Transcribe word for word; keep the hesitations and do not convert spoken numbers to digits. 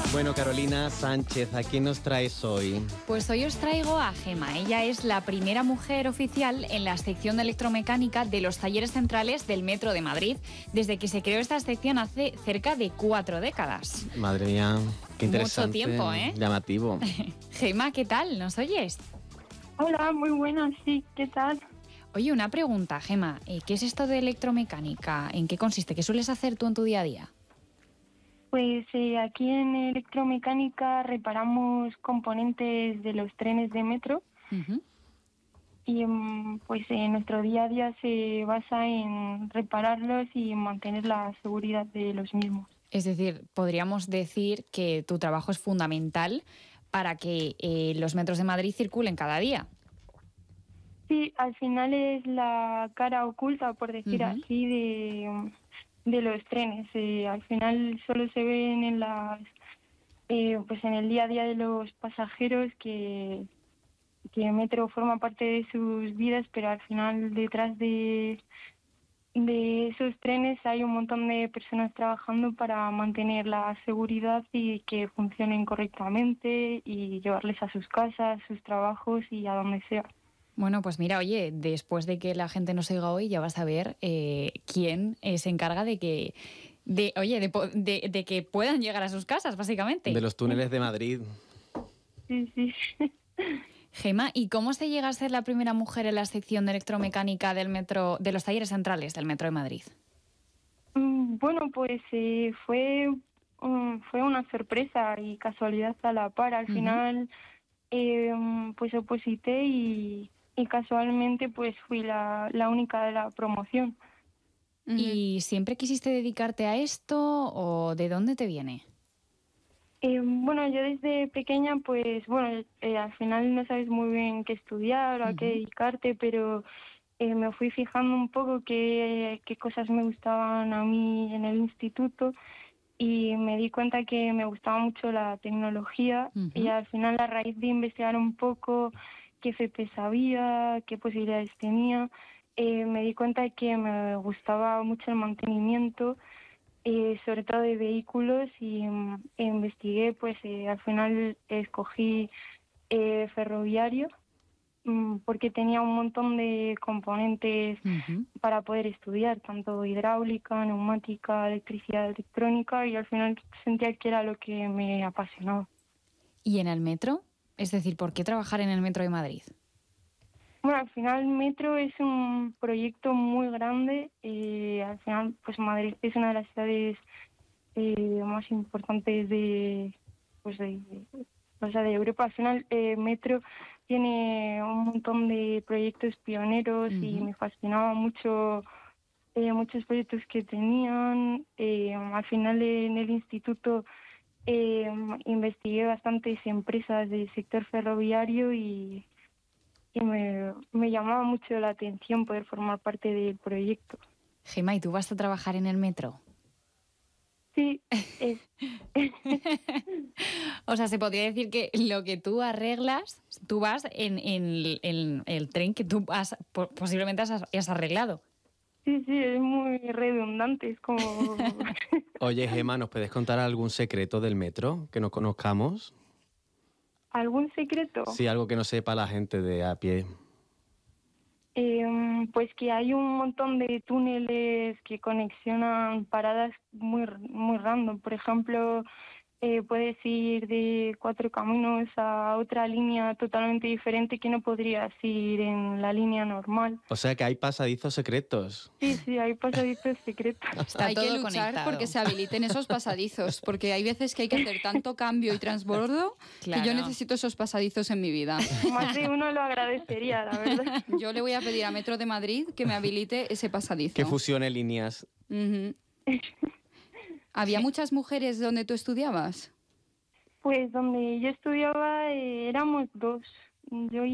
Bueno, Carolina Sánchez, ¿a quién nos traes hoy? Pues hoy os traigo a Gema. Ella es la primera mujer oficial en la sección de electromecánica de los talleres centrales del Metro de Madrid, desde que se creó esta sección hace cerca de cuatro décadas. Madre mía, qué interesante. Mucho tiempo, ¿eh? Llamativo. Gema, ¿qué tal? ¿Nos oyes? Hola, muy buenas, sí, ¿qué tal? Oye, una pregunta, Gema. ¿Qué es esto de electromecánica? ¿En qué consiste? ¿Qué sueles hacer tú en tu día a día? Pues eh, aquí en electromecánica reparamos componentes de los trenes de metro. Uh-huh. Y mm, pues eh, nuestro día a día se basa en repararlos y mantener la seguridad de los mismos. Es decir, podríamos decir que tu trabajo es fundamental para que eh, los metros de Madrid circulen cada día. Sí, al final es la cara oculta, por decir Uh-huh. así, de, de los trenes. Eh, al final solo se ven en las, eh, pues en el día a día de los pasajeros que, que el metro forma parte de sus vidas, pero al final detrás de, de esos trenes hay un montón de personas trabajando para mantener la seguridad y que funcionen correctamente y llevarles a sus casas, sus trabajos y a donde sea. Bueno, pues mira, oye, después de que la gente nos oiga hoy, ya vas a ver eh, quién eh, se encarga de que, de, oye, de, de, de que puedan llegar a sus casas, básicamente. De los túneles de Madrid. Sí, sí. Gema, ¿y cómo se llega a ser la primera mujer en la sección de electromecánica del metro, de los talleres centrales del Metro de Madrid? Bueno, pues eh, fue, um, fue una sorpresa y casualidad a la par. Al uh-huh. final, eh, pues oposité y... y casualmente pues fui la, la única de la promoción. ¿Y siempre quisiste dedicarte a esto o de dónde te viene? Eh, bueno, yo desde pequeña pues bueno, eh, al final no sabes muy bien qué estudiar o a uh-huh. qué dedicarte, pero eh, me fui fijando un poco qué, qué cosas me gustaban a mí en el instituto y me di cuenta que me gustaba mucho la tecnología uh-huh. y al final a raíz de investigar un poco qué F P sabía, qué posibilidades tenía. Eh, me di cuenta de que me gustaba mucho el mantenimiento, eh, sobre todo de vehículos, y e investigué, pues eh, al final escogí eh, ferroviario, porque tenía un montón de componentes uh-huh. para poder estudiar, tanto hidráulica, neumática, electricidad, electrónica, y al final sentía que era lo que me apasionaba. ¿Y en el metro? Es decir, ¿por qué trabajar en el Metro de Madrid? Bueno, al final el metro es un proyecto muy grande. Eh, al final, pues Madrid es una de las ciudades eh, más importantes de, pues de, o sea, de Europa. Al final, el eh, metro tiene un montón de proyectos pioneros uh-huh. y me fascinaba mucho eh, muchos proyectos que tenían. Eh, al final, en el instituto Eh, investigué bastantes empresas del sector ferroviario y, y me, me llamaba mucho la atención poder formar parte del proyecto. Gema, ¿y tú vas a trabajar en el metro? Sí. Es. O sea, se podría decir que lo que tú arreglas, tú vas en, en, en el tren que tú has, posiblemente has, has arreglado. Sí, sí, es muy redundante, es como... Oye, Gema, ¿nos puedes contar algún secreto del metro que no conozcamos? ¿Algún secreto? Sí, algo que no sepa la gente de a pie. Eh, pues que hay un montón de túneles que conexionan paradas muy, muy random. Por ejemplo, eh, puedes ir de Cuatro Caminos a otra línea totalmente diferente que no podrías ir en la línea normal. O sea que hay pasadizos secretos. Sí, sí, hay pasadizos secretos. Está hay que luchar conectado. Porque se habiliten esos pasadizos, porque hay veces que hay que hacer tanto cambio y transbordo claro. que yo necesito esos pasadizos en mi vida. Más de uno lo agradecería, la verdad. Yo le voy a pedir a Metro de Madrid que me habilite ese pasadizo. Que fusione líneas. Uh-huh. ¿Había muchas mujeres donde tú estudiabas? Pues donde yo estudiaba eh, éramos dos, yo y